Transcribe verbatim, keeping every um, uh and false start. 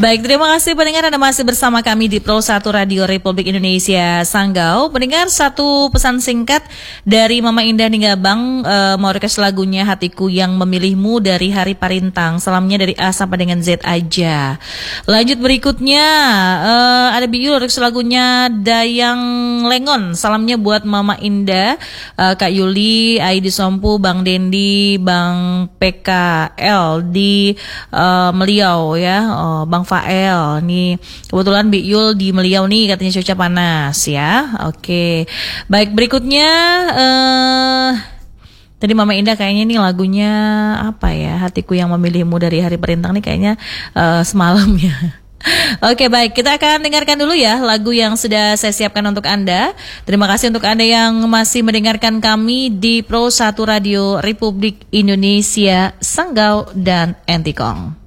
Baik, terima kasih pendengar Anda masih bersama kami di Pro satu Radio Republik Indonesia Sanggau. Pendengar, satu pesan singkat dari Mama Indah Ninggabang uh, mau request lagunya Hatiku Yang Memilihmu dari Hari Parintang. Salamnya dari A sampai dengan Z aja. Lanjut berikutnya uh, ada Biul request lagunya Dayang Lengon. Salamnya buat Mama Indah, uh, Kak Yuli, Aidi Sompu, Bang Dendi, Bang P K L di uh, Meliau ya, oh, Bang Fael nih, kebetulan Bi Yul di Meliau nih katanya cuaca panas ya. Oke, baik, berikutnya uh, tadi Mama Indah kayaknya nih lagunya apa ya, Hatiku Yang Memilihmu dari Hari Perintang nih kayaknya uh, semalam ya. Oke, baik, kita akan dengarkan dulu ya lagu yang sudah saya siapkan untuk Anda. Terima kasih untuk Anda yang masih mendengarkan kami di Pro satu Radio Republik Indonesia Sanggau dan Entikong.